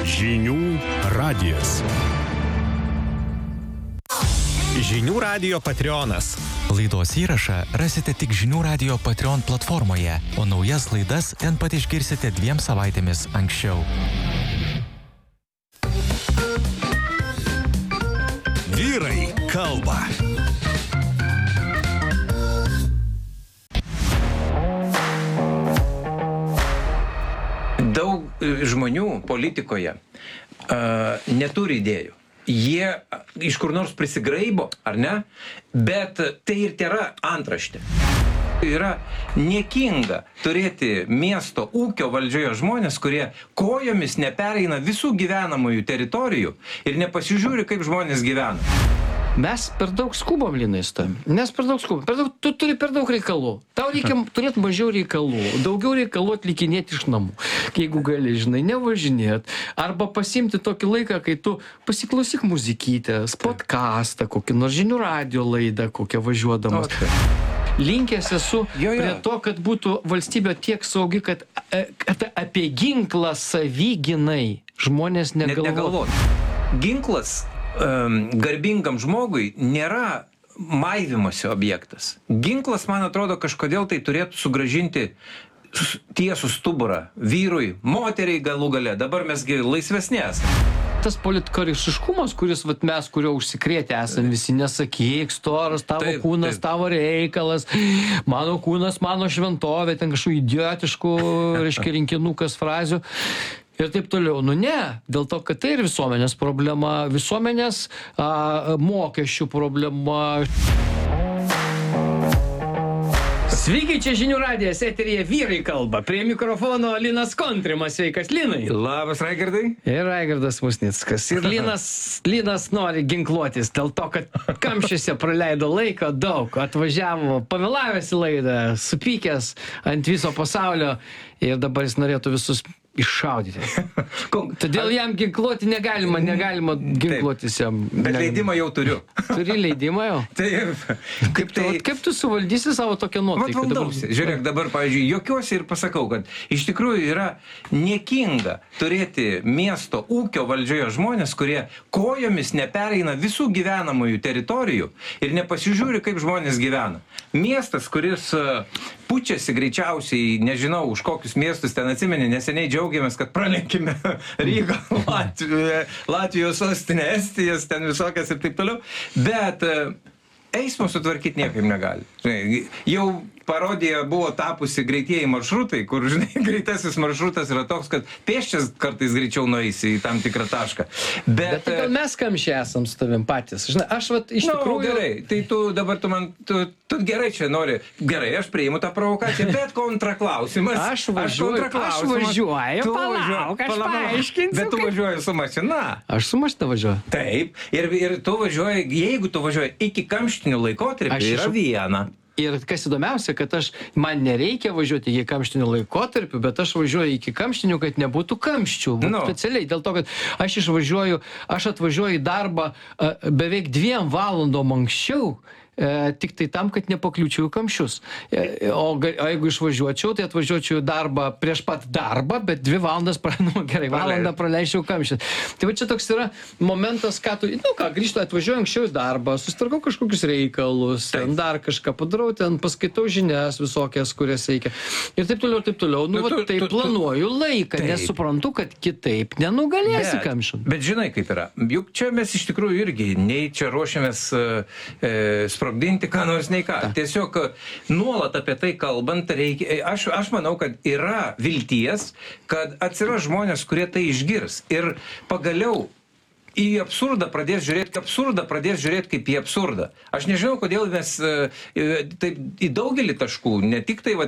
Žinių radijas. Žinių radijo Patreonas. Laidos įrašą rasite tik Žinių radijo Patreon platformoje, o naujas laidas ten pat išgirsite 2 savaitėmis anksčiau. Vyrai kalba. Daug žmonių politikoje neturi idėjų. Jie iš kur nors prisigraibo, ar ne? Bet tai ir tėra antraštė. Yra niekinga turėti miesto ūkio valdžioje žmonės, kurie kojomis nepereina visų gyvenamųjų teritorijų ir nepasižiūri, kaip žmonės gyvena. Mes per daug skubam, Linai, su tavim. Mes per daug skubam. Tu turi per daug reikalų. Tau reikia turėti mažiau reikalų. Daugiau reikalų atlikinėti iš namų. Jeigu gali, žinai, nevažinėt. Arba pasimti tokį laiką, kai tu pasiklausyk muzikytės, podcastą, kokį nors žinių radio laidą, kokią važiuodamas. Linkęs esu prie to, kad būtų valstybė tiek saugi, kad apie ginklą savigynai žmonės negalvotų. Ginklas garbingam žmogui nėra maivimosi objektas. Ginklas, man atrodo, kažkodėl tai turėtų sugrąžinti tiesų stuburą vyrui, moteriai galų gale. Dabar mesgi laisvesni esame. Tas politkorektiškumas, kuris mes, kurio užsikrėtę esame visi, nesakyk, storas, tavo kūnas, tavo reikalas, mano kūnas, mano šventovė, ten kažkokių idiotiškų, reiškia, rinkinukas frazių. Ir taip toliau. Nu ne, dėl to, kad tai ir visuomenės problema, visuomenės mokesčių problema. Sveiki, čia Žinių radijas, eteryje Vyrai kalba. Prie mikrofono Linas Kontrimas. Sveikas, Linai. Labas, Raigardai. Ir Raigardas Musnickas. Ir Linas nori ginkluotis dėl to, kad kamščiuose praleido laiko daug. Atvažiavo, pavėlavęs į laidą, supykęs ant viso pasaulio ir dabar jis norėtų visus iššaudyti. Todėl jam ginkluoti negalima ginkluotis jam. Bet leidimą jau turiu. Turi leidimą jau? Kaip tu suvaldysi savo tokią nuotaiką? Valdausi. Žiūrėk, dabar, pavyzdžiui, juokiuosi ir pasakau, kad iš tikrųjų yra niekinga turėti miesto ūkio valdžioje žmonės, kurie kojomis nepereina visų gyvenamųjų teritorijų ir nepasižiūri, kaip žmonės gyvena. Miestas, kuris pučiasi greičiausiai, nežinau, už kokius miestus ten atsimeni, neseniai džiaugiamės, kad pralenkime Rygą, Latvijos sostinę, Estijos, ten visokias ir taip toliau, bet eismo sutvarkyti niekaip negali. Jau parodija buvo tapusi greitieji maršrutai, kur, žinai, greitasis maršrutas yra toks, kad pėsčias kartais greičiau nueisi į tam tikrą tašką. Bet tai gal mes kamščiai esam su tavim patys. Žinai, aš iš tikrųjų... Gerai, tai tu dabar tu gerai čia nori. Gerai, aš priimu tą provokaciją, bet kontraklausimas. Aš važiuoju, palauk, aš paaiškinsiu. Bet tu važiuoji su mašina. Aš su mašina važiuoju. Taip, ir tu važiuoji, jeigu tu važiuoji iki kamštinių laikotarpių, yra viena. Ir kas įdomiausia, kad man nereikia važiuoti iki kamštinių laikotarpių, bet aš važiuoju iki kamštinių, kad nebūtų kamščių. Specialiai, dėl to, kad aš atvažiuoju į darbą beveik 2 valandom anksčiau, tik tai tam, kad nepakliūčiau į kamščius. O jeigu išvažiuočiau, tai atvažiuočiau į darbą prieš pat darbą, bet 2 valandas, valandą praleisčiau kamščius. Tai va čia toks yra momentas, ką grįžtu, atvažiuoju anksčiau į darbą, susitvarkau kažkokius reikalus, ten dar kažką padarau, ten paskaitau žinias visokias, kurias reikia. Ir taip toliau. Taip planuoju laiką, nes suprantu, kad kitaip nenugalėsi kamščių. Bet žinai, kaip yra. Juk čia mes iš tikrųjų irgi, nei čia ruošiamės sprogdinti, ką nors nei ką. Tiesiog nuolat apie tai kalbant, reikia, aš manau, kad yra vilties, kad atsiras žmonės, kurie tai išgirs. Ir pagaliau į absurdą pradės žiūrėti kaip į absurdą. Aš nežinau, kodėl mes taip į daugelį taškų, ne tik tai